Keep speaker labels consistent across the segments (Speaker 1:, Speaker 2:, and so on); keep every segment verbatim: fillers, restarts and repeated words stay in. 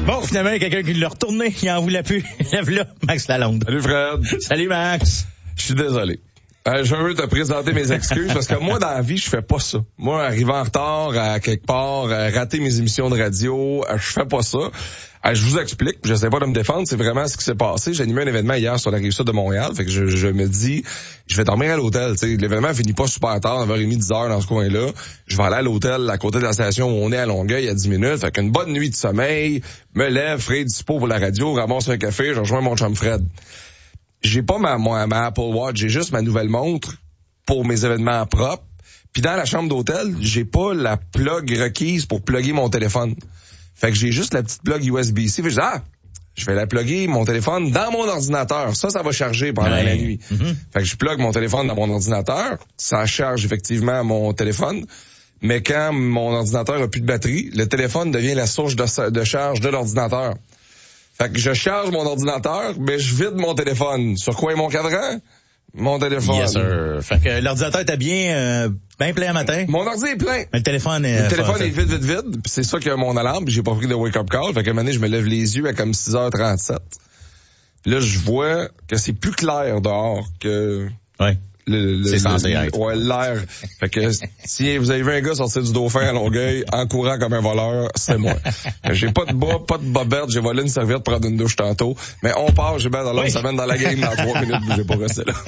Speaker 1: Bon, finalement, il y a quelqu'un qui l'a retourné, il en voulait plus. Lève-là, Max Lalonde.
Speaker 2: Salut Fred.
Speaker 1: Salut Max.
Speaker 2: Je suis désolé. Euh, je veux te présenter mes excuses parce que moi, dans la vie, je fais pas ça. Moi, arriver en retard à quelque part, euh, rater mes émissions de radio, euh, je fais pas ça. Euh, je vous explique, je sais pas de me défendre, c'est vraiment ce qui s'est passé. J'ai animé un événement hier sur la Rive-Sud de Montréal, fait que je, je me dis, je vais dormir à l'hôtel. T'sais. L'événement finit pas super tard, neuf heures trente, dix heures dans ce coin-là. Je vais aller à l'hôtel à côté de la station où on est à Longueuil à dix minutes. Fait qu'une bonne nuit de sommeil, me lève, frais dispo pour la radio, ramasse un café, je rejoins mon chum Fred. J'ai pas ma, ma, ma Apple Watch, j'ai juste ma nouvelle montre pour mes événements propres. Puis dans la chambre d'hôtel, j'ai pas la plug requise pour plugger mon téléphone. Fait que j'ai juste la petite plug U S B C. Fait que je dis, ah, je vais la plugger mon téléphone dans mon ordinateur. Ça, ça va charger pendant ouais. la nuit. Mm-hmm. Fait que je plug mon téléphone dans mon ordinateur. Ça charge effectivement mon téléphone. Mais quand mon ordinateur a plus de batterie, le téléphone devient la source de, de charge de l'ordinateur. Fait que je charge mon ordinateur, mais je vide mon téléphone. Sur quoi est mon cadran? Mon téléphone.
Speaker 1: Yes, sir. Fait que l'ordinateur était bien, euh, bien plein à matin.
Speaker 2: Mon ordi est plein.
Speaker 1: Mais le téléphone est...
Speaker 2: Le téléphone est vide, vide, vide. Puis c'est ça que mon alarme, puis j'ai pas pris de wake-up call. Fait qu'à un moment donné, je me lève les yeux à comme six heures trente-sept. Puis là, je vois que c'est plus clair dehors que...
Speaker 1: Ouais.
Speaker 2: Le, le,
Speaker 1: c'est censé
Speaker 2: le,
Speaker 1: être.
Speaker 2: Ouais, l'air. Fait que si vous avez vu un gars sortir du Dauphin à Longueuil en courant comme un voleur, c'est moi. J'ai pas de bas, pas de bobette, j'ai volé une serviette pour prendre une douche tantôt. Mais on part, j'ai bien dans l'homme, oui. Ça mène dans la game dans trois minutes, j'ai pas resté là.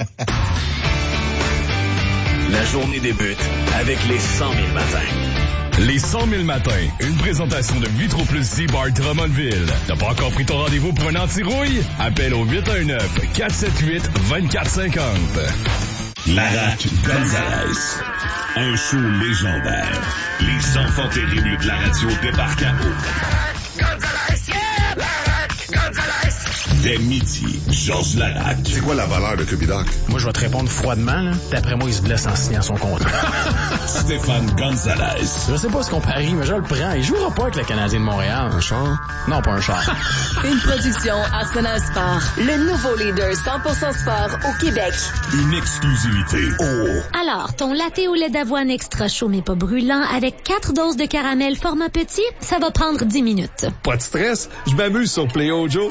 Speaker 3: La journée débute avec les cent mille matins.
Speaker 4: Les cent mille matins, une présentation de Vitro Plus Z-Bar Drummondville. T'as pas encore pris ton rendez-vous pour un anti-rouille? Appelle au huit un neuf, quatre sept huit, deux quatre cinq zéro.
Speaker 3: Larac Gonzalez. Un show légendaire. Les enfants terribles de la radio débarquent à eau. Gonzalez, yeah! Larac Gonzalez. Dès midi, Georges Larac.
Speaker 5: C'est quoi la valeur de Cubidoc?
Speaker 6: Moi, je vais te répondre froidement, là. D'après moi, il se blesse en signant son contrat.
Speaker 3: Stéphane Gonzalez.
Speaker 6: Je sais pas ce qu'on parie, mais je le prends. Il jouera pas avec le Canadien de Montréal.
Speaker 5: Un char?
Speaker 6: Non, pas un char.
Speaker 7: Une production Arsenal Sport. Le nouveau leader cent pour cent sport au Québec.
Speaker 3: Une exclusivité. Oh.
Speaker 8: Alors, ton latte au lait d'avoine extra chaud mais pas brûlant avec quatre doses de caramel format petit, ça va prendre dix minutes.
Speaker 9: Pas de stress, je m'amuse sur Play Ojo.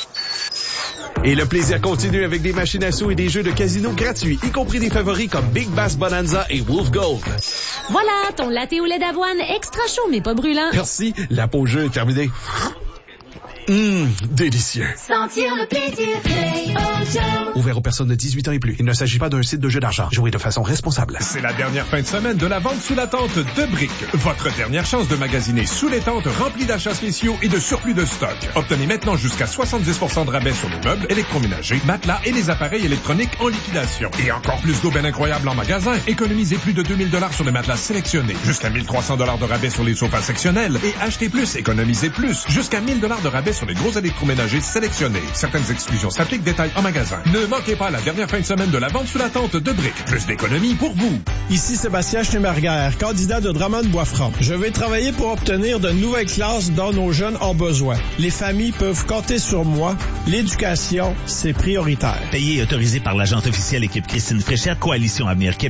Speaker 9: Et le plaisir continue avec des machines à sous et des jeux de casino gratuits, y compris des favoris comme Big Bass Bonanza et Wolf Gold.
Speaker 8: Voilà, ton latte au lait d'avoine extra chaud mais pas brûlant.
Speaker 9: Merci, la pause jeu est terminée. Hum, délicieux.
Speaker 10: Sentir le plaisir Play Ojo.
Speaker 9: Ouvert aux personnes de dix-huit ans et plus. Il ne s'agit pas d'un site de jeu d'argent. Jouez de façon responsable.
Speaker 11: C'est la dernière fin de semaine de la vente sous la tente de Brick. Votre dernière chance de magasiner sous les tentes remplies d'achats spéciaux et de surplus de stock. Obtenez maintenant jusqu'à soixante-dix pour cent de rabais sur les meubles, électroménagers, matelas et les appareils électroniques en liquidation. Et encore plus d'aubaines incroyables en magasin. Économisez plus de deux mille dollars sur les matelas sélectionnés. Jusqu'à mille trois cents dollars de rabais sur les sofas sectionnels. Et achetez plus, économisez plus. Jusqu'à mille dollars de rabais sur les gros électroménagers sélectionnés. Certaines exclusions s'appliquent, détails en magasin. Ne manquez pas la dernière fin de semaine de la vente sous la tente de Brick. Plus d'économies pour vous.
Speaker 12: Ici Sébastien Schneeberger, candidat de Drummond-Boisfranc. Je vais travailler pour obtenir de nouvelles classes dont nos jeunes ont besoin. Les familles peuvent compter sur moi. L'éducation, c'est prioritaire.
Speaker 13: Payé et autorisé par l'agente officielle équipe Christine Fréchette, Coalition Avenir Québec.